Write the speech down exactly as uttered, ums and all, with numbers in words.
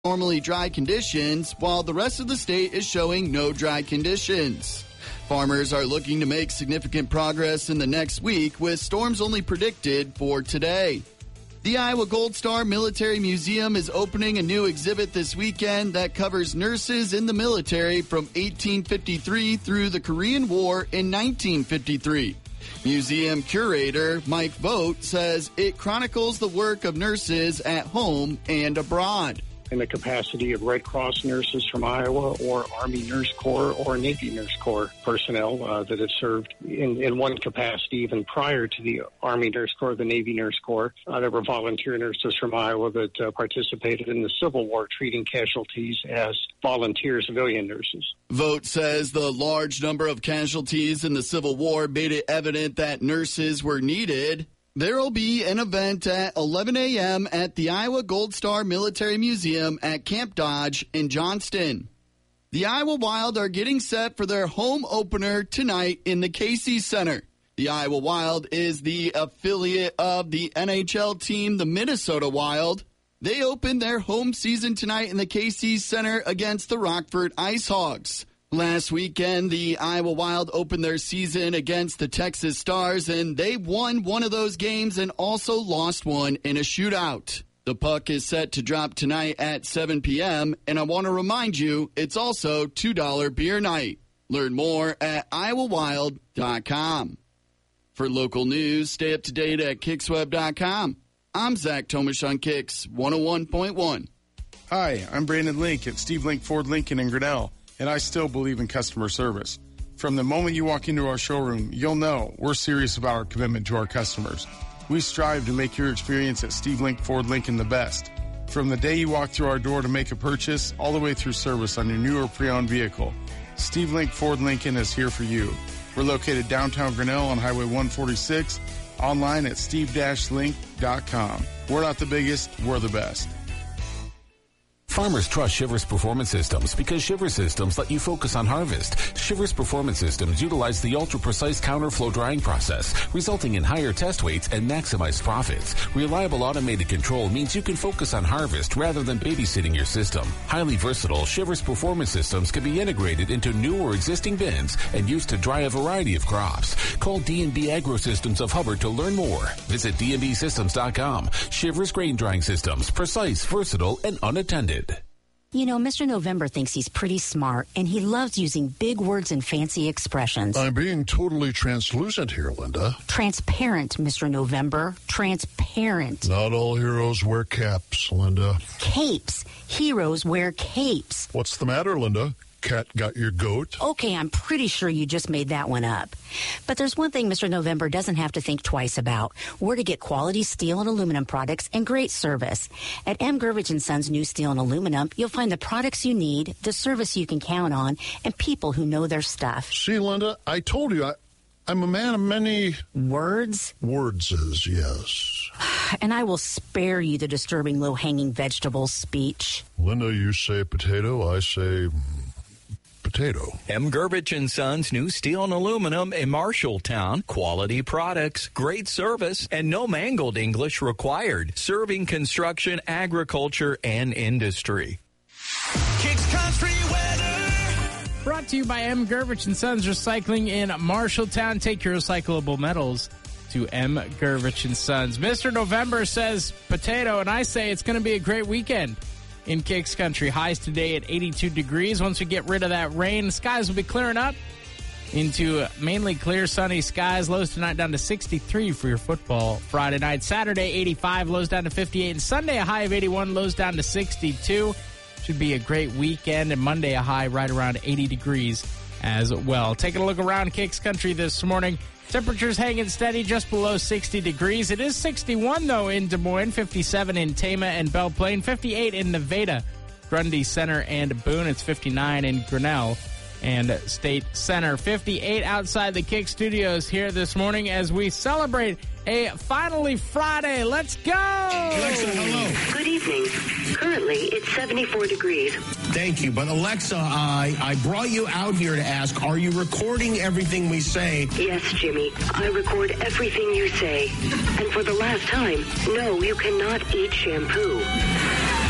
normally dry conditions, while the rest of the state is showing no dry conditions. Farmers are looking to make significant progress in the next week, with storms only predicted for today. The Iowa Gold Star Military Museum is opening a new exhibit this weekend that covers nurses in the military from eighteen fifty-three through the Korean War in nineteen fifty-three. Museum curator Mike Vogt says it chronicles the work of nurses at home and abroad. In the capacity of Red Cross nurses from Iowa or Army Nurse Corps or Navy Nurse Corps personnel uh, that have served in, in one capacity even prior to the Army Nurse Corps, the Navy Nurse Corps. Uh, there were volunteer nurses from Iowa that uh, participated in the Civil War, treating casualties as volunteer civilian nurses. Vogt says the large number of casualties in the Civil War made it evident that nurses were needed. There will be an event at eleven a.m. at the Iowa Gold Star Military Museum at Camp Dodge in Johnston. The Iowa Wild are getting set for their home opener tonight in the Casey Center. The Iowa Wild is the affiliate of the N H L team, the Minnesota Wild. They open their home season tonight in the Casey Center against the Rockford Ice Hogs. Last weekend, the Iowa Wild opened their season against the Texas Stars, and they won one of those games and also lost one in a shootout. The puck is set to drop tonight at seven p.m., and I want to remind you, it's also two dollars beer night. Learn more at iowa wild dot com. For local news, stay up to date at kicks web dot com. I'm Zach Tomish on Kicks one oh one point one. Hi, I'm Brandon Link at Steve Link Ford Lincoln in Grinnell. And I still believe in customer service. From the moment you walk into our showroom, you'll know we're serious about our commitment to our customers. We strive to make your experience at Steve Link Ford Lincoln the best. From the day you walk through our door to make a purchase, all the way through service on your new or pre-owned vehicle, Steve Link Ford Lincoln is here for you. We're located downtown Grinnell on Highway one forty-six, online at steve dash link dot com. We're not the biggest, we're the best. Farmers trust Shivers Performance Systems because Shivers Systems let you focus on harvest. Shivers Performance Systems utilize the ultra-precise counterflow drying process, resulting in higher test weights and maximized profits. Reliable automated control means you can focus on harvest rather than babysitting your system. Highly versatile, Shivers Performance Systems can be integrated into new or existing bins and used to dry a variety of crops. Call D and B Agro Systems of Hubbard to learn more. Visit d n b systems dot com. Shivers Grain Drying Systems, precise, versatile, and unattended. You know, Mister November thinks he's pretty smart, and he loves using big words and fancy expressions. I'm being totally translucent here, Linda. Transparent, Mister November. Transparent. Not all heroes wear caps, Linda. Capes. Heroes wear capes. What's the matter, Linda? Cat got your goat? Okay, I'm pretty sure you just made that one up. But there's one thing Mister November doesn't have to think twice about. Where to get quality steel and aluminum products and great service. At M. Gervich and Sons New Steel and Aluminum, you'll find the products you need, the service you can count on, and people who know their stuff. See, Linda, I told you, I, I'm a man of many... Words? Wordses, yes. And I will spare you the disturbing low-hanging vegetables speech. Linda, you say potato, I say... potato. M. Gervich and Sons New Steel and Aluminum in Marshalltown. Quality products, great service, and no mangled English required. Serving construction, agriculture, and industry. Kicks Country Weather. Brought to you by M. Gervich and Sons Recycling in Marshalltown. Take your recyclable metals to M. Gervich and Sons. Mister November says potato, and I say it's going to be a great weekend in Kicks Country. Highs today at eighty-two degrees. Once we get rid of that rain, the skies will be clearing up into mainly clear, sunny skies. Lows tonight down to sixty-three for your football Friday night. Saturday, eighty-five, lows down to fifty-eight. And Sunday, a high of eighty-one, lows down to sixty-two. Should be a great weekend. And Monday, a high right around eighty degrees as well. Taking a look around Kicks Country this morning. Temperatures hanging steady just below sixty degrees. It is sixty-one, though, in Des Moines, fifty-seven in Tama and Belle Plaine, fifty-eight in Nevada, Grundy Center, and Boone. It's fifty-nine in Grinnell and State Center. fifty-eight outside the Kick Studios here this morning as we celebrate a finally Friday. Let's go! Alexa, hello. Good evening. Currently, it's seventy-four degrees. Thank you. But Alexa, I, I brought you out here to ask, are you recording everything we say? Yes, Jimmy. I record everything you say. And for the last time, no, you cannot eat shampoo.